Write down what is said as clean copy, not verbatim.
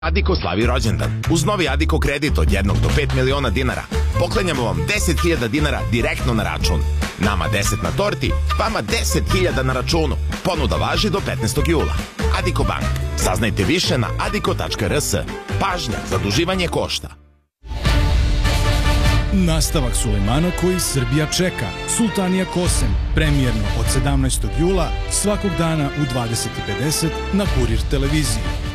Adiko slavi rođendan. Uz novi Adiko kredit od 1 do 5 miliona dinara poklanjamo vam 10.000 dinara direktno na račun. Nama 10 na torti, vama 10.000 na računu. Ponuda važi do 15. jula. Adiko Bank. Saznajte više na adiko.rs. Pažnja, zaduživanje košta. Nastavak Sulejmana koji Srbija čeka. Sultanija Kosem, premijerno od 17. jula, svakog dana u 20:50 na Kurir televiziji.